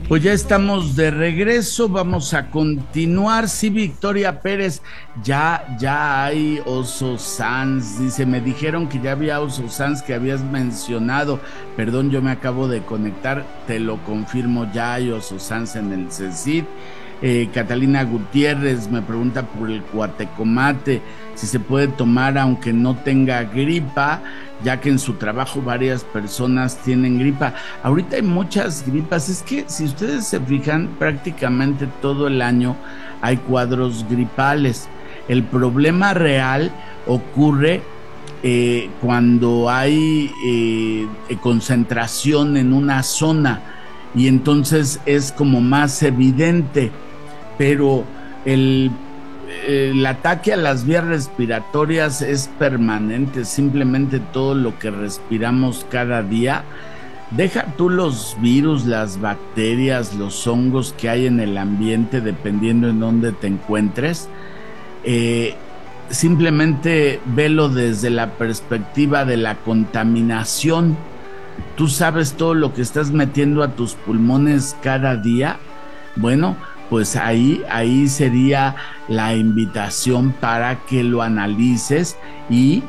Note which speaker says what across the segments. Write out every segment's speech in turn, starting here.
Speaker 1: Pues ya estamos de regreso, vamos a continuar. Sí, Victoria Pérez, ya hay Oso Sans, dice, me dijeron que ya había Oso Sans que habías mencionado, perdón, yo me acabo de conectar, te lo confirmo, ya hay Oso Sans en el CECIT. Catalina Gutiérrez me pregunta por el cuatecomate, si se puede tomar aunque no tenga gripa, ya que en su trabajo varias personas tienen gripa. Ahorita hay muchas gripas, es que si ustedes se fijan, prácticamente todo el año hay cuadros gripales. El problema real ocurre cuando hay concentración en una zona y entonces es como más evidente, pero el ataque a las vías respiratorias es permanente, simplemente todo lo que respiramos cada día. Deja tú los virus, las bacterias, los hongos que hay en el ambiente, dependiendo en dónde te encuentres. Simplemente velo desde la perspectiva de la contaminación. Tú sabes todo lo que estás metiendo a tus pulmones cada día. Bueno, pues ahí sería la invitación para que lo analices y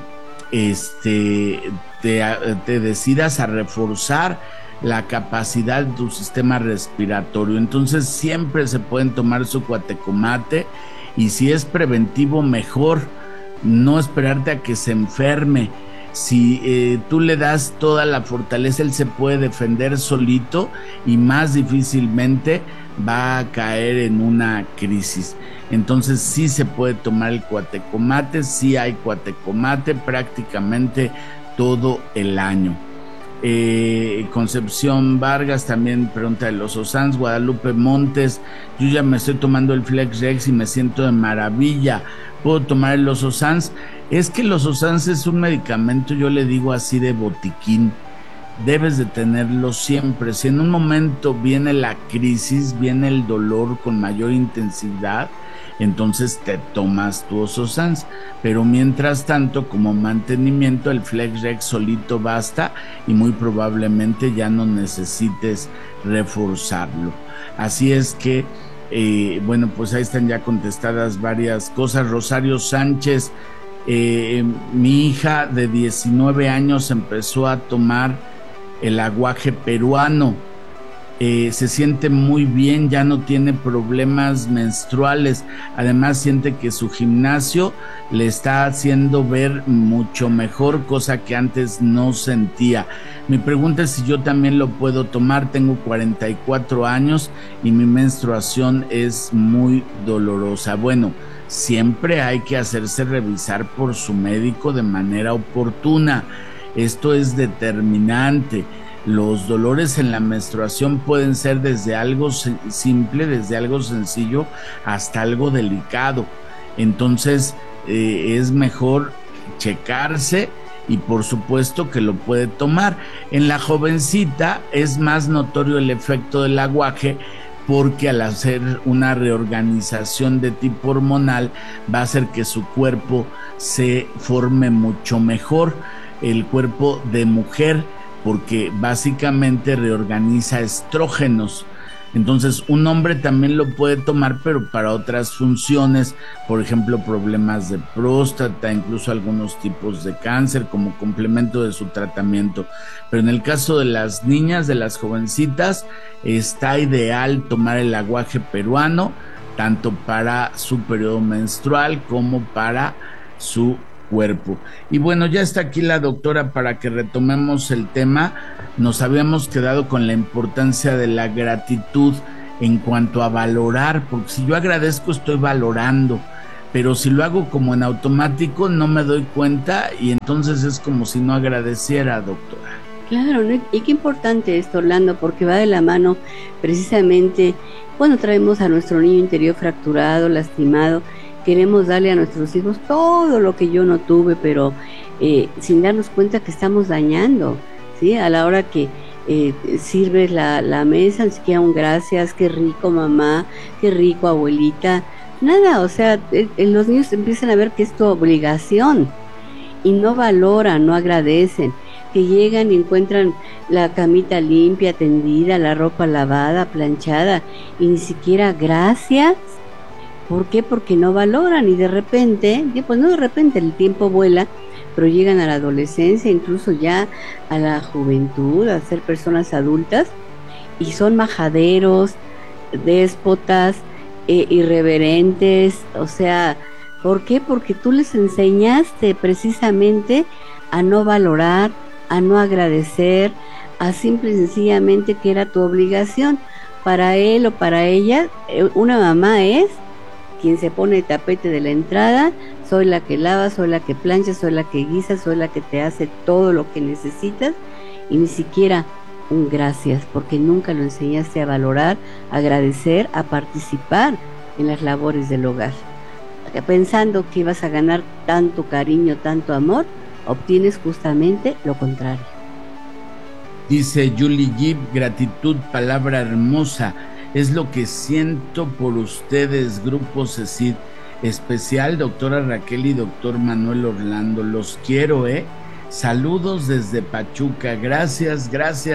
Speaker 1: te decidas a reforzar la capacidad de tu sistema respiratorio. Entonces siempre se pueden tomar su cuatecomate y si es preventivo mejor, no esperarte a que se enferme. Si tú le das toda la fortaleza, él se puede defender solito y más difícilmente va a caer en una crisis. Entonces sí se puede tomar el cuatecomate, sí hay cuatecomate prácticamente todo el año. Concepción Vargas también pregunta de los Oso Sans. Guadalupe Montes, yo ya me estoy tomando el FlexRex y me siento de maravilla, ¿puedo tomar el Oso Sans? Es que el Oso Sans es un medicamento, yo le digo así, de botiquín. Debes de tenerlo siempre. Si en un momento viene la crisis, viene el dolor con mayor intensidad, entonces te tomas tu Oso Sans, pero mientras tanto, como mantenimiento, el FlexRex solito basta y muy probablemente ya no necesites reforzarlo. Así es que bueno, pues ahí están ya contestadas varias cosas. Rosario Sánchez, mi hija de 19 años empezó a tomar el aguaje peruano, se siente muy bien, ya no tiene problemas menstruales, además siente que su gimnasio le está haciendo ver mucho mejor, cosa que antes no sentía. Mi pregunta es si yo también lo puedo tomar. Tengo 44 años y mi menstruación es muy dolorosa. Bueno, siempre hay que hacerse revisar por su médico de manera oportuna. Esto es determinante. Los dolores en la menstruación pueden ser desde algo simple, desde algo sencillo, hasta algo delicado. Entonces, es mejor checarse y por supuesto que lo puede tomar. En la jovencita es más notorio el efecto del aguaje, porque al hacer una reorganización de tipo hormonal va a hacer que su cuerpo se forme mucho mejor, el cuerpo de mujer, porque básicamente reorganiza estrógenos. Entonces un hombre también lo puede tomar, pero para otras funciones, por ejemplo problemas de próstata, incluso algunos tipos de cáncer como complemento de su tratamiento. Pero en el caso de las niñas, de las jovencitas, está ideal tomar el aguaje peruano, tanto para su periodo menstrual como para su cuerpo. Y bueno, ya está aquí la doctora para que retomemos el tema. Nos habíamos quedado con la importancia de la gratitud en cuanto a valorar, porque si yo agradezco estoy valorando, pero si lo hago como en automático no me doy cuenta y entonces es como si no agradeciera, doctora.
Speaker 2: Claro, ¿no? Y qué importante esto, Orlando, porque va de la mano precisamente cuando traemos a nuestro niño interior fracturado, lastimado. Queremos darle a nuestros hijos todo lo que yo no tuve, pero sin darnos cuenta que estamos dañando, ¿sí? A la hora que sirves la mesa, ni siquiera un gracias, qué rico mamá, qué rico abuelita, nada, o sea, los niños empiezan a ver que es tu obligación y no valoran, no agradecen. que llegan y encuentran la camita limpia, tendida, la ropa lavada, planchada, y ni siquiera gracias. ¿Por qué? Porque no valoran, y de repente, pues no de repente, el tiempo vuela, pero llegan a la adolescencia, incluso ya a la juventud, a ser personas adultas, y son majaderos, déspotas, irreverentes. O sea, ¿por qué? Porque tú les enseñaste precisamente a no valorar, a no agradecer, a simple y sencillamente que era tu obligación. Para él o para ella, una mamá es quien se pone el tapete de la entrada, soy la que lava, soy la que plancha, soy la que guisa, soy la que te hace todo lo que necesitas, y ni siquiera un gracias, porque nunca lo enseñaste a valorar, a agradecer, a participar en las labores del hogar. Pensando que ibas a ganar tanto cariño, tanto amor, obtienes justamente lo contrario.
Speaker 1: Dice Julie Gibb, gratitud, palabra hermosa, es lo que siento por ustedes, Grupo CECID. Especial, doctora Raquel y doctor Manuel Orlando, los quiero, Saludos desde Pachuca, gracias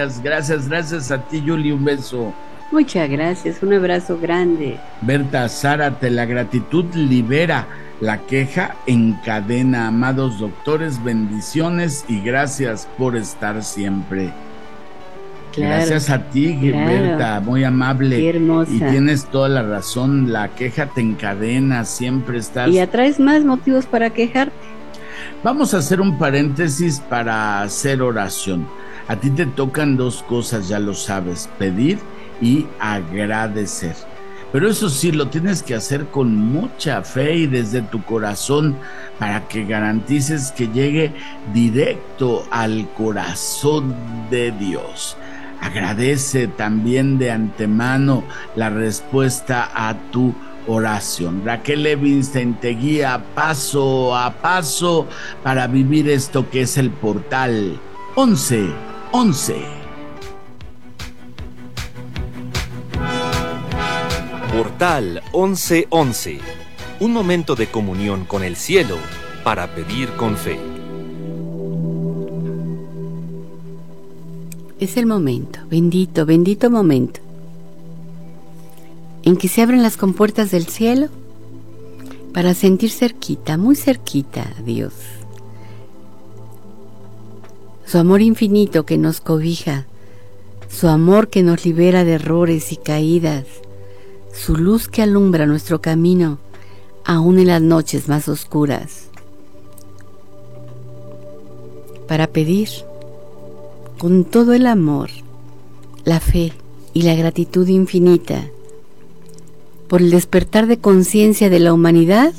Speaker 1: a ti, Julie, un beso.
Speaker 2: Muchas gracias, un abrazo grande.
Speaker 1: Berta Zárate, la gratitud libera, la queja encadena. Amados doctores, bendiciones y gracias por estar siempre. Claro, gracias a ti, claro. Berta, muy amable.
Speaker 2: Qué hermosa.
Speaker 1: Y tienes toda la razón, la queja te encadena, siempre estás...
Speaker 2: Y atraes más motivos para quejarte.
Speaker 1: Vamos a hacer un paréntesis para hacer oración. A ti te tocan dos cosas, ya lo sabes, pedir y agradecer. Pero eso sí, lo tienes que hacer con mucha fe y desde tu corazón para que garantices que llegue directo al corazón de Dios. Agradece también de antemano la respuesta a tu oración. Raquel Levinstein te guía paso a paso para vivir esto que es el portal 11:11.
Speaker 3: Portal 11:11. Un momento de comunión con el cielo para pedir con fe.
Speaker 2: Es el momento, bendito, bendito momento, en que se abren las compuertas del cielo para sentir cerquita, muy cerquita a Dios. Su amor infinito que nos cobija, su amor que nos libera de errores y caídas, su luz que alumbra nuestro camino, aún en las noches más oscuras. Para pedir, con todo el amor, la fe y la gratitud infinita, por el despertar de conciencia de la humanidad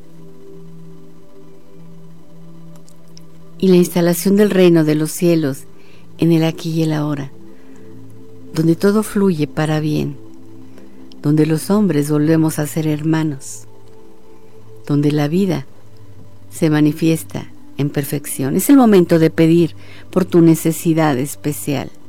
Speaker 2: y la instalación del reino de los cielos en el aquí y el ahora, donde todo fluye para bien, donde los hombres volvemos a ser hermanos, donde la vida se manifiesta en perfección. Es el momento de pedir por tu necesidad especial.